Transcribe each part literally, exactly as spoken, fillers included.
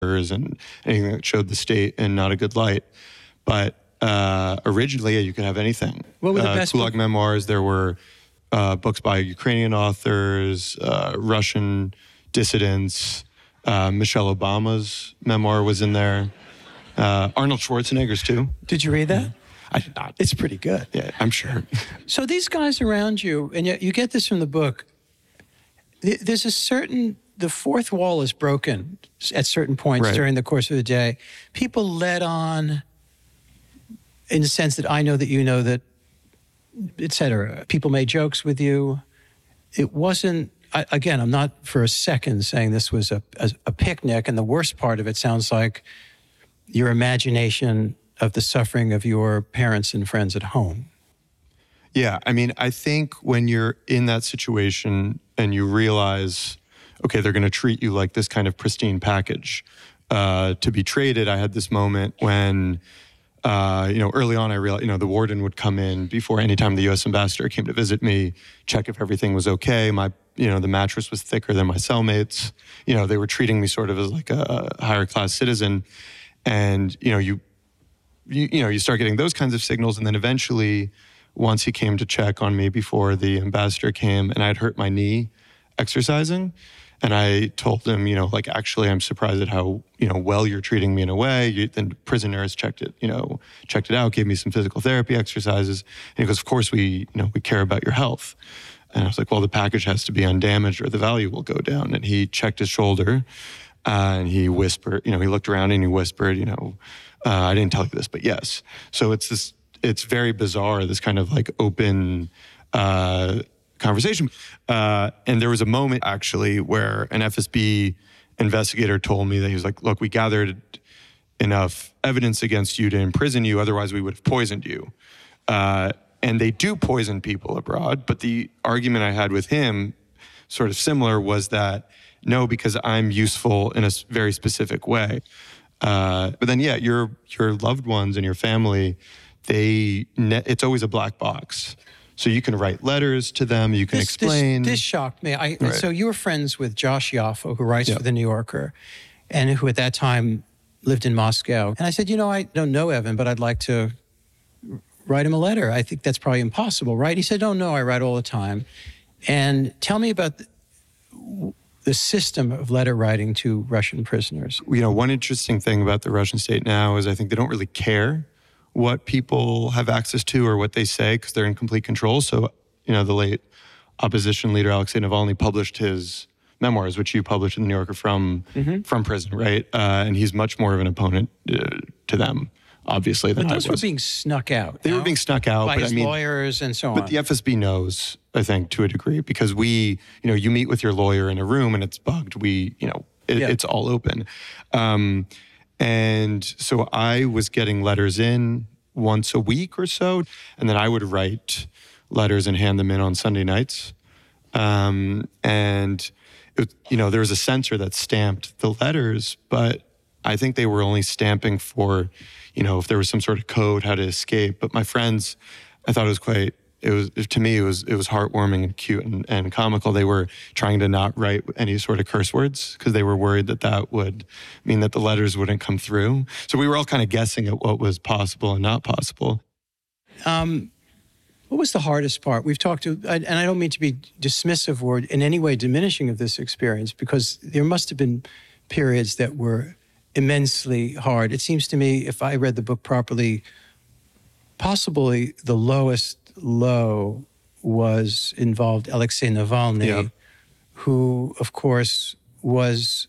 and anything that showed the state in not a good light. But uh, originally, yeah, you could have anything. What were the uh, best Gulag book? memoirs? There were uh, books by Ukrainian authors, uh, Russian dissidents. Uh, Michelle Obama's memoir was in there. Uh, Arnold Schwarzenegger's too. Did you read that? I did not. It's pretty good. Yeah, I'm sure. So these guys around you, and yet you get this from the book, th- there's a certain, the fourth wall is broken at certain points Right. during the course of the day. People let on, in the sense that I know that you know that, et cetera. People made jokes with you. It wasn't, I, again, I'm not for a second saying this was a, a, a picnic, and the worst part of it sounds like your imagination of the suffering of your parents and friends at home. Yeah, I mean, I think when you're in that situation and you realize, okay, they're going to treat you like this kind of pristine package uh, to be traded. I had this moment when, uh, you know, early on I realized, you know, the warden would come in before any time the U S ambassador came to visit me, check if everything was okay. My, you know, the mattress was thicker than my cellmates. You know, they were treating me sort of as like a higher class citizen. And, you know, you, you, you know, you start getting those kinds of signals. And then eventually, once he came to check on me before the ambassador came, and I'd hurt my knee exercising, and I told him, you know, like, actually, I'm surprised at how, you know, well you're treating me in a way. You, then the prison nurse checked it, you know, checked it out, gave me some physical therapy exercises. And he goes, of course, we, you know, we care about your health. And I was like, well, the package has to be undamaged or the value will go down. And he checked his shoulder uh, and he whispered, you know, he looked around and he whispered, you know, uh, I didn't tell you this, but yes. So it's this, it's very bizarre, this kind of like open uh, conversation. Uh, and there was a moment actually where an F S B investigator told me that he was like, look, we gathered enough evidence against you to imprison you. Otherwise we would have poisoned you. Uh, and they do poison people abroad. But the argument I had with him, sort of similar, was that no, because I'm useful in a s- very specific way. Uh, but then, yeah, your your loved ones and your family, they ne- it's always a black box. So you can write letters to them, you can This, explain. this, this shocked me. I, Right. So you were friends with Josh Yaffe, who writes Yep. for The New Yorker, and who at that time lived in Moscow. And I said, you know, I don't know Evan, but I'd like to write him a letter. I think that's probably impossible, right? He said, oh, no, I write all the time. And tell me about the, the system of letter writing to Russian prisoners. You know, one interesting thing about the Russian state now is I think they don't really care what people have access to or what they say because they're in complete control. So, you know, the late opposition leader Alexei Navalny published his memoirs, which you published in The New Yorker from Mm-hmm. from prison, right? Uh, and he's much more of an opponent uh, to them, obviously, than But I those were was. being snuck out. They no? were being snuck out, by but his I mean, lawyers and so but on. the F S B knows, I think, to a degree, because we, you know, you meet with your lawyer in a room and it's bugged. We, you know, it, Yeah. it's all open. Um, and so I was getting letters in once a week or so, and then I would write letters and hand them in on Sunday nights. Um, and, it, you know, there was a censor that stamped the letters, but I think they were only stamping for, you know, if there was some sort of code, how to escape. But my friends, I thought it was quite, it was, to me, it was, it was heartwarming and cute and, and comical. They were trying to not write any sort of curse words because they were worried that that would mean that the letters wouldn't come through. So we were all kind of guessing at what was possible and not possible. Um, what was the hardest part? We've talked to, and I don't mean to be dismissive or in any way diminishing of this experience, because there must have been periods that were immensely hard. It seems to me, if I read the book properly, possibly the lowest low was involved Alexei Navalny, Yeah. who, of course, was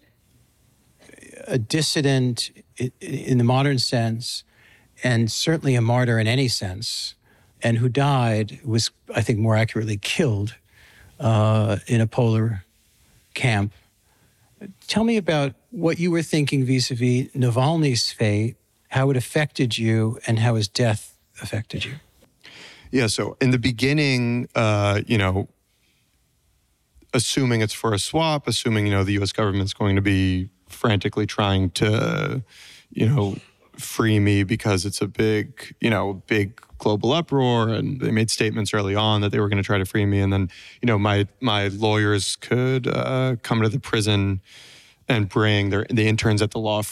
a dissident i- in the modern sense, and certainly a martyr in any sense, and who died, was, I think more accurately, killed uh, in a polar camp. Tell me about what you were thinking vis-a-vis Navalny's fate, how it affected you, and how his death affected you. Yeah, so in the beginning, uh, you know, assuming it's for a swap, assuming, you know, the U S government's going to be frantically trying to, you know, free me because it's a big, you know, big global uproar, and they made statements early on that they were going to try to free me, and then, you know, my my lawyers could uh, come to the prison and bring their, the interns at the law